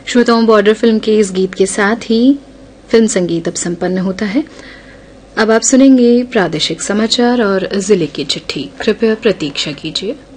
श्रोताओं, border film के इस गीत के साथ ही फिल्म संगीत अब संपन्न होता है। अब आप सुनेंगे प्रादेशिक समाचार और जिले की चिट्ठी। कृपया प्रतीक्षा कीजिए।